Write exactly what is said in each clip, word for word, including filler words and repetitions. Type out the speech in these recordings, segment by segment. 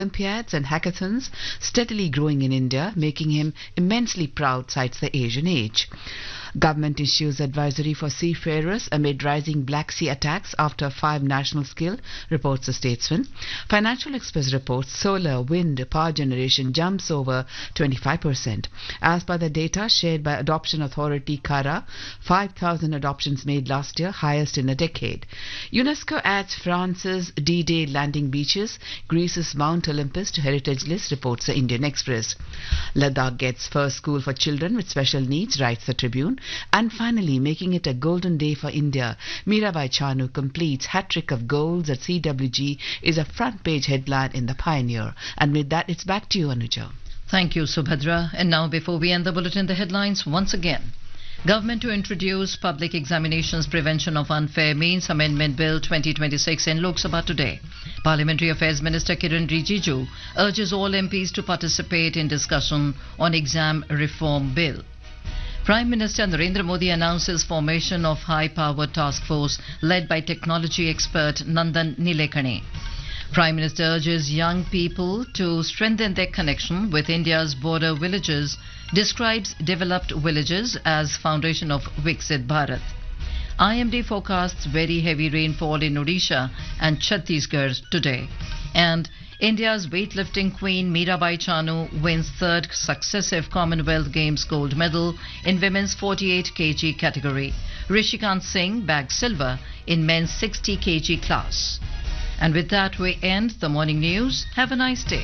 Olympiads and hackathons steadily growing in India, making him immensely proud, cites the Asian Age. Government issues advisory for seafarers amid rising Black Sea attacks after five national skill, reports the Statesman. Financial Express reports solar, wind, power generation jumps over twenty-five percent. As per the data shared by Adoption Authority C A R A, five thousand adoptions made last year, highest in a decade. UNESCO adds France's D-Day landing beaches, Greece's Mount Olympus to heritage list, reports the Indian Express. Ladakh gets first school for children with special needs, writes the Tribune. And finally, making it a golden day for India, Mirabai Chanu completes hat-trick of goals at C W G is a front-page headline in The Pioneer. And with that, it's back to you, Anuja. Thank you, Subhadra. And now, before we end the bulletin, the headlines once again. Government to introduce Public Examinations Prevention of Unfair Means Amendment Bill twenty twenty-six in Lok Sabha today. Parliamentary Affairs Minister Kiran Rijiju urges all M Ps to participate in discussion on exam reform bill. Prime Minister Narendra Modi announces formation of high-powered task force led by technology expert Nandan Nilekani. Prime Minister urges young people to strengthen their connection with India's border villages, describes developed villages as foundation of Viksit Bharat. I M D forecasts very heavy rainfall in Odisha and Chhattisgarh today. And India's weightlifting queen Mirabai Chanu wins third successive Commonwealth Games gold medal in women's forty-eight kilogram category. Rishikant Singh bagged silver in men's sixty kilogram class. And with that, we end the morning news. Have a nice day.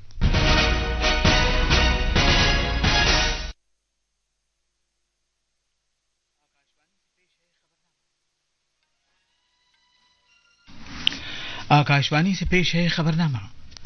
Akashvani से पेश है खबरनामा।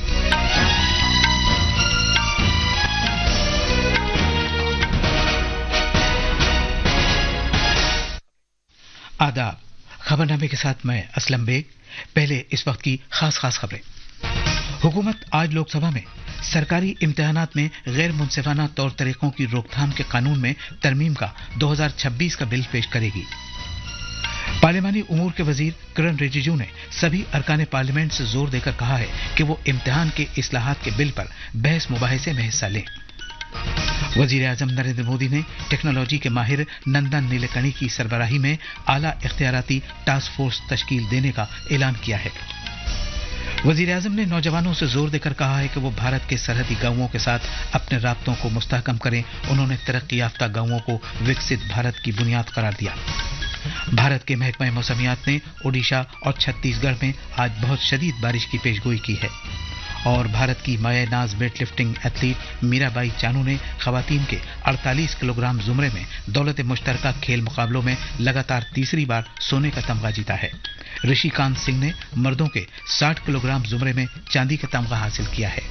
आदाब। खबरनामे के साथ मैं Aslam bag. पहले इस वक्त की खास खास खबरें। हुकूमत आज लोकसभा में सरकारी इम्तिहानात में गैर मुनसिफाना तौर तरीकों की रोकथाम के कानून में तरमीम का दो हज़ार छब्बीस का बिल पेश करेगी। पार्लिमानी उमूर के वजीर किरण रिजिजू ने सभी अरकान पार्लियामेंट से जोर देकर कहा है कि वो इम्तिहान के इस्लाहात के बिल पर बहस मुबाहिसे में हिस्सा लें। वजीर आजम नरेंद्र मोदी ने टेक्नोलॉजी के माहिर नंदन नीलेकणी की सरबराही में आला इख्तियाराती टास्क फोर्स तश्कील देने का ऐलान किया है। वजीर आजम ने नौजवानों से जोर देकर कहा है कि वो भारत के सरहदी गांवों के साथ अपने राब्तों को मुस्तहकम करें। उन्होंने तरक्की याफ्ता गांवों को विकसित भारत की बुनियाद करार दिया। भारत के महकमा मौसमियात ने ओडिशा और छत्तीसगढ़ में आज बहुत शदीद बारिश की पेशगोई की है। और भारत की माए नाज weight lifting athlete Mirabai Chanu ने खवातीन के अड़तालीस किलोग्राम जुमरे में दौलत मुश्तरका खेल मुकाबलों में लगातार तीसरी बार सोने का तमगा जीता है। ऋषिकांत सिंह ने मर्दों के साठ किलोग्राम जुमरे में चांदी का तमगा हासिल किया है।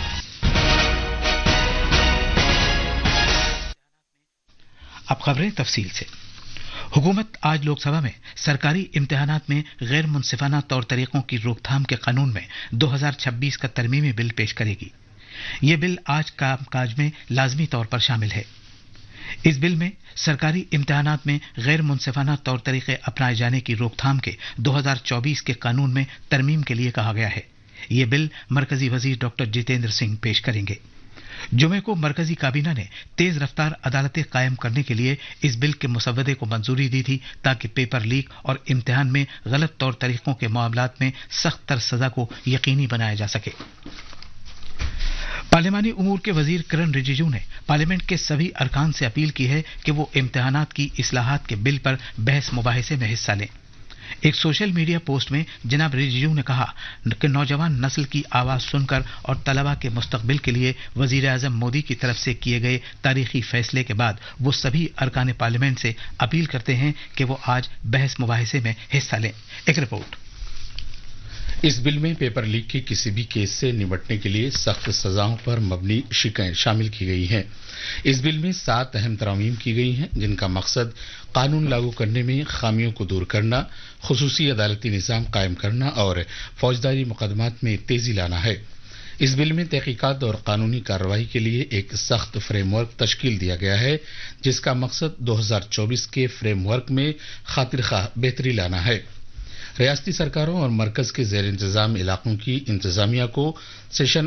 अब खबरें तफसील से। हुकूमत आज लोकसभा में सरकारी इम्तिहानात में गैर मुनसिफाना तौर तरीकों की रोकथाम के कानून में दो हज़ार छब्बीस का तरमीमी बिल पेश करेगी। यह बिल आज कामकाज में लाजमी तौर पर शामिल है। इस बिल में सरकारी इम्तिहानात में गैर मुनसिफाना तौर तरीके अपनाए जाने की रोकथाम के दो हज़ार चौबीस के कानून में तरमीम के लिए कहा गया है। यह बिल मरकजी वजीर डॉक्टर जितेंद्र सिंह पेश करेंगे। जुमे को मरकजी काबीना ने तेज रफ्तार अदालतें कायम करने के लिए इस बिल के मुसवदे को मंजूरी दी थी ताकि पेपर लीक और इम्तिहान में गलत तौर तरीकों के मामलात में सख्त तर सजा को यकीनी बनाया जा सके। पार्लिमानी उमूर के वजीर किरण रिजिजू ने पार्लियामेंट के सभी अरकान से अपील की है कि वो इम्तिहानात की इस्लाहात के बिल पर बहस मुबाहिसे में हिस्सा लें। एक सोशल मीडिया पोस्ट में जनाब रिजिजू ने कहा कि नौजवान नस्ल की आवाज सुनकर और तलबा के मुस्तकबिल के लिए वजीर आजम मोदी की तरफ से किए गए तारीखी फैसले के बाद वो सभी अरकान पार्लियामेंट से अपील करते हैं कि वो आज बहस मुबाहिसे में हिस्सा लें। एक रिपोर्ट। इस बिल में पेपर लीक के किसी भी केस से निपटने के लिए सख्त सजाओं पर मबनी शिकायत शामिल की गई हैं। इस बिल में सात अहम तरमीम की गई हैं जिनका मकसद कानून लागू करने में खामियों को दूर करना, खुसूसी अदालती निज़ाम कायम करना और फौजदारी मुकदमात में तेजी लाना है। इस बिल में तहकीकात और कानूनी कार्रवाई के लिए एक सख्त फ्रेमवर्क तश्कील दिया गया है जिसका मकसद दो हज़ार चौबीस के फ्रेमवर्क में खातिर खा बेहतरी लाना है। ریاستی سرکاروں اور مرکز کے زیر انتظام علاقوں کی انتظامیہ کو سیشن